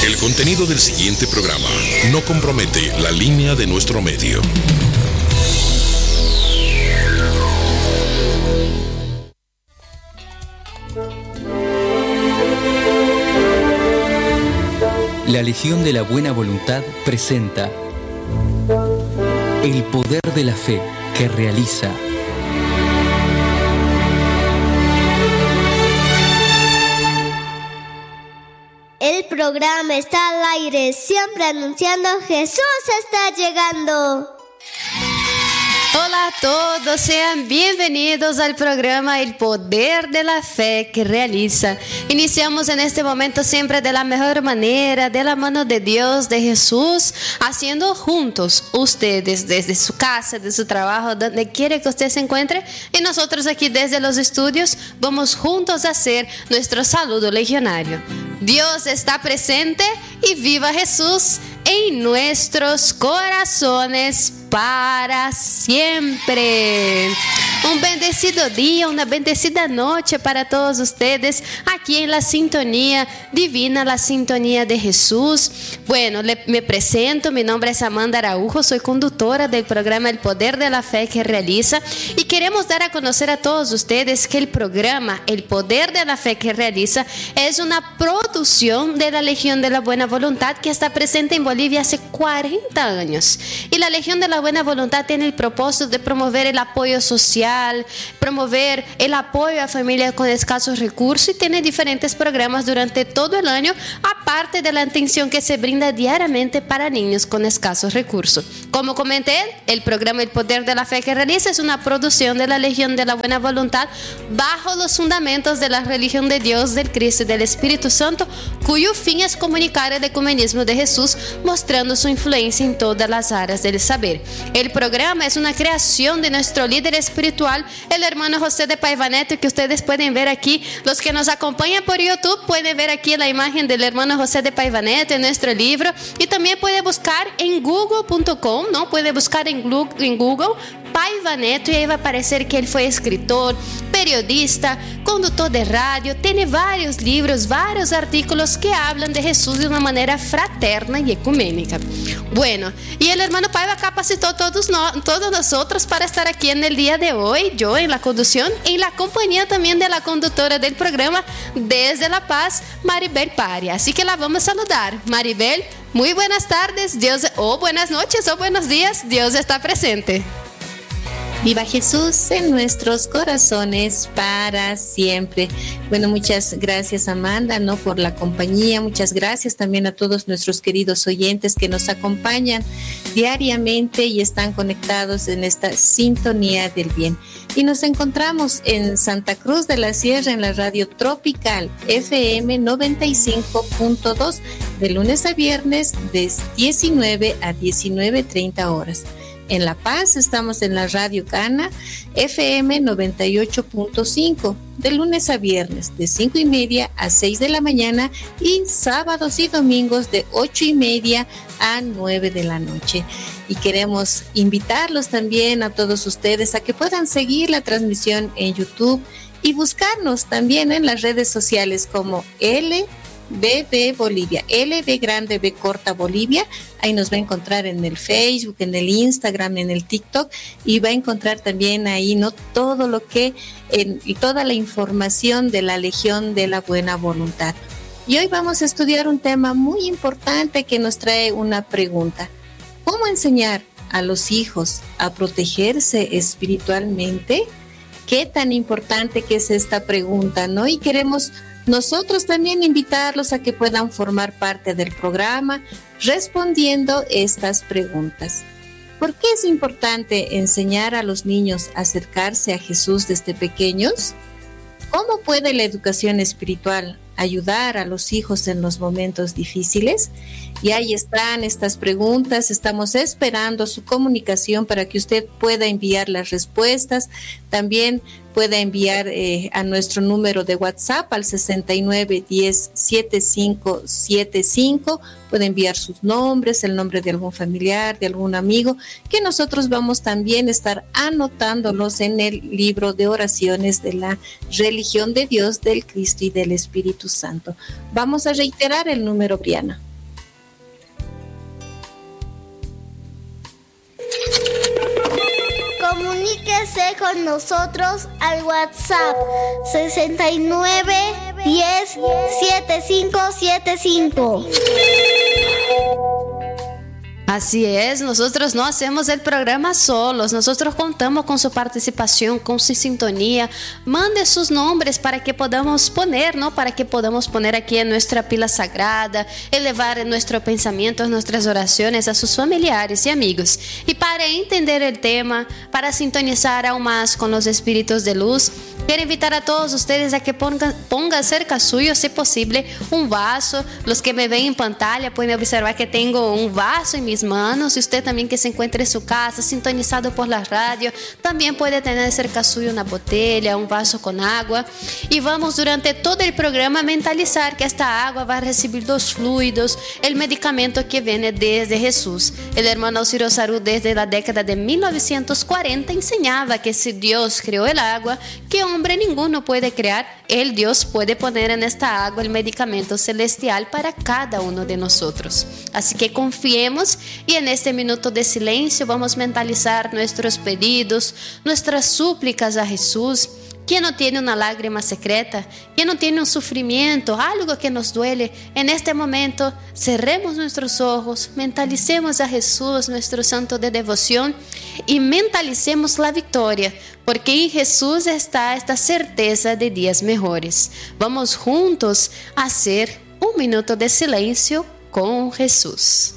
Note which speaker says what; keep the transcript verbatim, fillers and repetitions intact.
Speaker 1: El contenido del siguiente programa no compromete la línea de nuestro medio.
Speaker 2: La Legión de la Buena Voluntad presenta El Poder de la Fe que realiza.
Speaker 3: El programa está al aire, siempre anunciando Jesús está llegando.
Speaker 4: Hola a todos, sean bienvenidos al programa El Poder de la Fe que realiza. Iniciamos en este momento siempre de la mejor manera, de la mano de Dios, de Jesús, haciendo juntos ustedes desde su casa, de su trabajo, donde quiera que usted se encuentre. Y nosotros aquí desde los estudios vamos juntos a hacer nuestro saludo legionario. Dios está presente y viva Jesús en nuestros corazones para siempre. Un bendecido día, una bendecida noche para todos ustedes aquí en la sintonía divina, la sintonía de Jesús. Bueno, le, me presento, mi nombre es Amanda Araujo, soy conductora del programa El Poder de la Fe que realiza y queremos dar a conocer a todos ustedes que el programa El Poder de la Fe que realiza es una producción de la Legión de la Buena Voluntad que está presente en Bolivia hace cuarenta años. Y la Legión de la Buena Voluntad tiene el propósito de promover el apoyo social, promover el apoyo a familias con escasos recursos y tiene diferentes programas durante todo el año, aparte de la atención que se brinda diariamente para niños con escasos recursos. Como comenté, el programa El Poder de la Fe que realiza es una producción de la Legión de la Buena Voluntad bajo los fundamentos de la religión de Dios, del Cristo y del Espíritu Santo, cuyo fin es comunicar el ecumenismo de Jesús, mostrando su influencia en todas las áreas del saber. El programa es una creación de nuestro líder espiritual, el hermano José de Paiva Neto, que ustedes pueden ver aquí. Los que nos acompañan por YouTube pueden ver aquí la imagen del hermano José de Paiva Neto en nuestro libro. Y también puede buscar en google punto com, ¿no? Puede buscar en Google Paiva Neto y ahí va a aparecer que él fue escritor, periodista, conductor de radio, tiene varios libros, varios artículos que hablan de Jesús de una manera fraterna y ecuménica. Bueno, y el hermano Paiva capacitó a todos, no, todos nosotros para estar aquí en el día de hoy, yo en la conducción, en la compañía también de la conductora del programa desde La Paz, Maribel Paria. Así que la vamos a saludar. Maribel, muy buenas tardes, Dios, o buenas noches o buenos días, Dios está presente.
Speaker 5: Viva Jesús en nuestros corazones para siempre. Bueno, muchas gracias Amanda, ¿no? por la compañía. Muchas gracias también a todos nuestros queridos oyentes que nos acompañan diariamente y están conectados en esta sintonía del bien. Y nos encontramos en Santa Cruz de la Sierra en la radio Tropical F M noventa y cinco punto dos de lunes a viernes de diecinueve a diecinueve treinta horas. En La Paz estamos en la radio Cana F M noventa y ocho punto cinco de lunes a viernes de cinco y media a seis de la mañana y sábados y domingos de ocho y media a nueve de la noche. Y queremos invitarlos también a todos ustedes a que puedan seguir la transmisión en YouTube y buscarnos también en las redes sociales como L B B Bolivia, L B grande B corta Bolivia. Ahí nos va a encontrar en el Facebook, en el Instagram, en el TikTok y va a encontrar también ahí no todo lo que en, y toda la información de la Legión de la Buena Voluntad. Y hoy vamos a estudiar un tema muy importante que nos trae una pregunta: ¿cómo enseñar a los hijos a protegerse espiritualmente? Qué tan importante que es esta pregunta, ¿no? Y queremos nosotros también invitarlos a que puedan formar parte del programa respondiendo estas preguntas. ¿Por qué es importante enseñar a los niños a acercarse a Jesús desde pequeños? ¿Cómo puede la educación espiritual ayudar a los hijos en los momentos difíciles? Y ahí están estas preguntas, estamos esperando su comunicación para que usted pueda enviar las respuestas. También puede enviar eh, a nuestro número de WhatsApp al sesenta y nueve, diez, setenta y cinco setenta y cinco. Puede enviar sus nombres, el nombre de algún familiar, de algún amigo, que nosotros vamos también a estar anotándolos en el libro de oraciones de la religión de Dios, del Cristo y del Espíritu Santo. Vamos a reiterar el número, Briana.
Speaker 3: con nosotros al WhatsApp sesenta y nueve, diez, setenta y cinco setenta y cinco.
Speaker 4: Así es, nosotros no hacemos el programa solos, nosotros contamos con su participación, con su sintonía. Mande sus nombres para que podamos poner, ¿no? Para que podamos poner aquí en nuestra pila sagrada, elevar nuestros pensamientos, nuestras oraciones a sus familiares y amigos. Y para entender el tema, para sintonizar aún más con los espíritus de luz, quiero invitar a todos ustedes a que pongan, pongan cerca suyo, si posible, un vaso. Los que me ven en pantalla pueden observar que tengo un vaso en mis manos. Y usted también que se encuentre en su casa, sintonizado por la radio, también puede tener cerca suyo una botella, un vaso con agua. Y vamos durante todo el programa a mentalizar que esta agua va a recibir los fluidos, el medicamento que viene desde Jesús. El hermano Ciro Sarú desde la década de mil novecientos cuarenta enseñaba que si Dios creó el agua, que hombre ninguno puede crear, el Dios puede poner en esta agua el medicamento celestial para cada uno de nosotros. Así que confiemos y en este minuto de silencio vamos a mentalizar nuestros pedidos, nuestras súplicas a Jesús. ¿Quién no tiene una lágrima secreta? ¿Quién no tiene un sufrimiento, algo que nos duele? En este momento, cerremos nuestros ojos, mentalicemos a Jesús, nuestro santo de devoción, y mentalicemos la victoria, porque en Jesús está esta certeza de días mejores. Vamos juntos a hacer un minuto de silencio con Jesús.